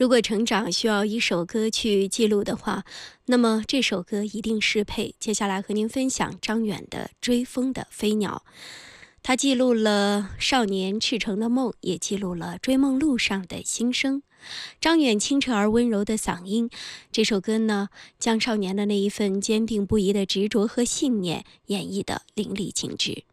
如果成长需要一首歌去记录的话，那么这首歌一定适配。接下来和您分享张远的《追风的飞鸟》，它记录了少年赤诚的梦，也记录了追梦路上的心声。张远清澈而温柔的嗓音，这首歌呢，将少年的那一份坚定不移的执着和信念演绎得淋漓尽致。